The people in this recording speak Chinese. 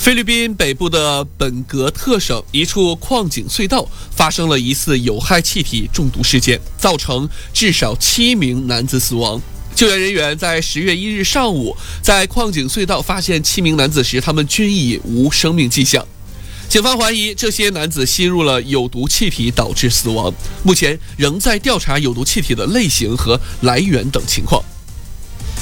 菲律宾北部的本格特省一处矿井隧道发生了疑似有害气体中毒事件，造成至少7名男子死亡。救援人员在10月1日上午在矿井隧道发现7名男子时，他们均已无生命迹象。警方怀疑这些男子吸入了有毒气体导致死亡，目前仍在调查有毒气体的类型和来源等情况。